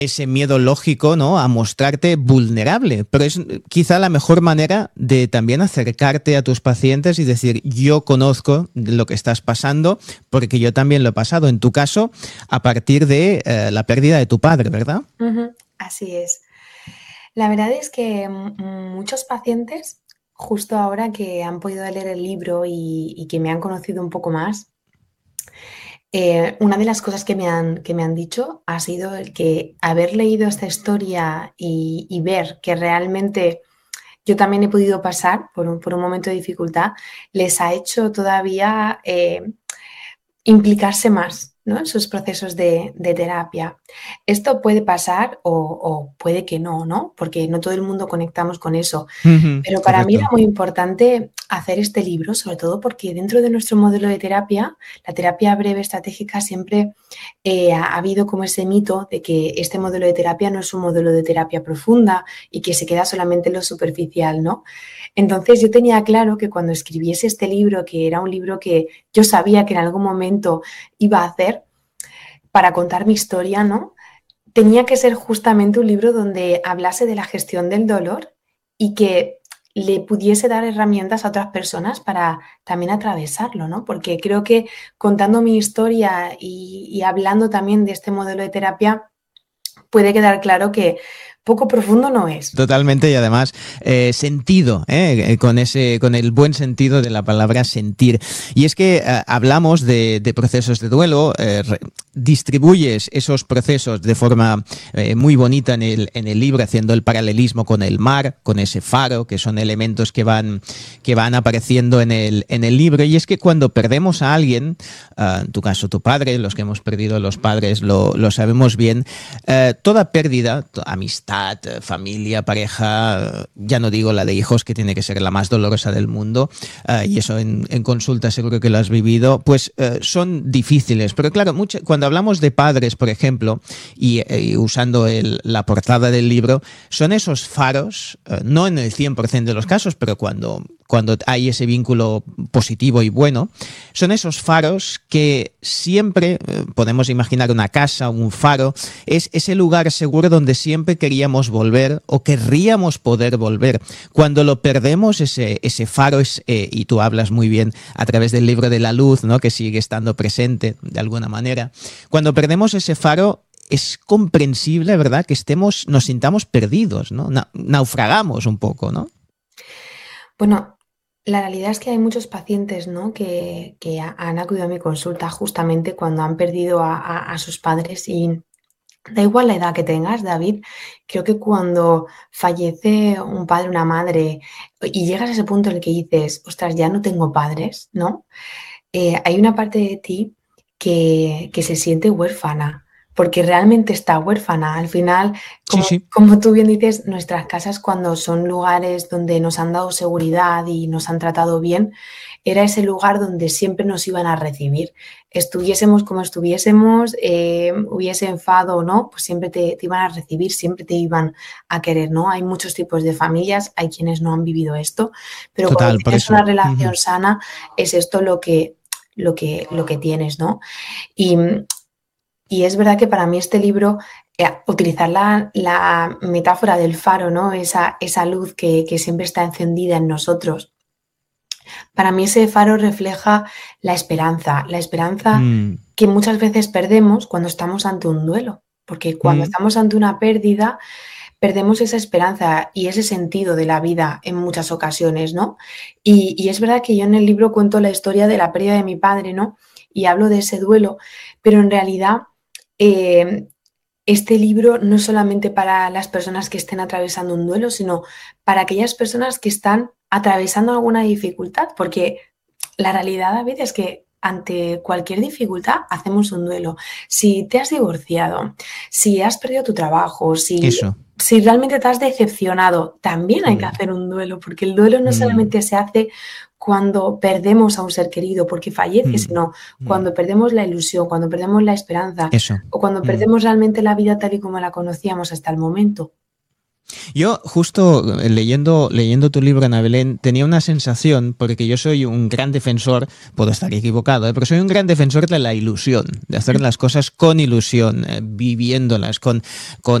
ese miedo lógico, ¿no? A mostrarte vulnerable, pero es quizá la mejor manera de también acercarte a tus pacientes y decir, yo conozco lo que estás pasando porque yo también lo he pasado. En tu caso, a partir de la pérdida de tu padre, ¿verdad? Ujú, así es. La verdad es que muchos pacientes, justo ahora que han podido leer el libro y que me han conocido un poco más, una de las cosas que me han dicho ha sido el que haber leído esta historia y ver que realmente yo también he podido pasar por un momento de dificultad, les ha hecho todavía implicarse más, ¿no? En sus procesos de terapia. Esto puede pasar o puede que no, ¿no? Porque no todo el mundo conectamos con eso. Pero para mí era Correcto. muy importante hacer este libro, sobre todo porque dentro de nuestro modelo de terapia, la terapia breve estratégica, siempre ha habido como ese mito de que este modelo de terapia no es un modelo de terapia profunda y que se queda solamente en lo superficial, ¿no? Entonces yo tenía claro que cuando escribiese este libro, que era un libro que yo sabía que en algún momento iba a hacer para contar mi historia, ¿no? Tenía que ser justamente un libro donde hablase de la gestión del dolor y que le pudiese dar herramientas a otras personas para también atravesarlo, ¿no? Porque creo que contando mi historia y hablando también de este modelo de terapia, puede quedar claro que poco profundo no es. Totalmente, y además sentido, con el buen sentido de la palabra sentir. Y es que hablamos de procesos de duelo, distribuyes esos procesos de forma muy bonita en el libro, haciendo el paralelismo con el mar, con ese faro, que son elementos que van apareciendo en el libro. Y es que cuando perdemos a alguien, en tu caso tu padre, los que hemos perdido los padres lo sabemos bien, toda pérdida, amistad, familia, pareja, ya no digo la de hijos, que tiene que ser la más dolorosa del mundo, y eso en consulta seguro que lo has vivido, pues son difíciles. Pero claro, cuando hablamos de padres, por ejemplo, y usando la portada del libro, son esos faros, no en el 100% de los casos, pero cuando hay ese vínculo positivo y bueno, son esos faros que siempre, podemos imaginar una casa, un faro, es ese lugar seguro donde siempre queríamos volver o querríamos poder volver. Cuando lo perdemos, ese faro y tú hablas muy bien a través del libro de la luz, ¿no? Que sigue estando presente de alguna manera. Cuando perdemos ese faro, es comprensible, ¿verdad? Que nos sintamos perdidos, ¿no? Naufragamos un poco, ¿no? Bueno, la realidad es que hay muchos pacientes, ¿no? que han acudido a mi consulta justamente cuando han perdido a sus padres y da igual la edad que tengas, David, creo que cuando fallece un padre, una madre, y llegas a ese punto en el que dices, ostras, ya no tengo padres, ¿no? Hay una parte de ti que se siente huérfana, porque realmente está huérfana. Al final, Sí, sí. como tú bien dices, nuestras casas cuando son lugares donde nos han dado seguridad y nos han tratado bien, era ese lugar donde siempre nos iban a recibir. Estuviésemos como estuviésemos, hubiese enfado o no, pues siempre te iban a recibir, siempre te iban a querer, ¿no? Hay muchos tipos de familias, hay quienes no han vivido esto, pero cuando Total, por tienes eso. una relación sana, es esto lo que tienes, ¿no? Y, y es verdad que para mí este libro, utilizar la metáfora del faro, ¿no? Esa luz que siempre está encendida en nosotros, para mí ese faro refleja la esperanza Mm, que muchas veces perdemos cuando estamos ante un duelo, porque cuando mm, estamos ante una pérdida, perdemos esa esperanza y ese sentido de la vida en muchas ocasiones, ¿no? Y es verdad que yo en el libro cuento la historia de la pérdida de mi padre, ¿no? Y hablo de ese duelo, pero en realidad eh, este libro no es solamente para las personas que estén atravesando un duelo, sino para aquellas personas que están atravesando alguna dificultad, porque la realidad, David, es que ante cualquier dificultad hacemos un duelo. Si te has divorciado, si has perdido tu trabajo, eso. si realmente te has decepcionado, también hay que Mm, hacer un duelo, porque el duelo no mm, solamente se hace cuando perdemos a un ser querido porque fallece, mm, sino mm. cuando perdemos la ilusión, cuando perdemos la esperanza Eso. o cuando Mm. perdemos realmente la vida tal y como la conocíamos hasta el momento. Yo justo leyendo tu libro, Ana Belén, tenía una sensación, porque yo soy un gran defensor, puedo estar equivocado, pero soy un gran defensor de la ilusión, de hacer las cosas con ilusión, viviéndolas, con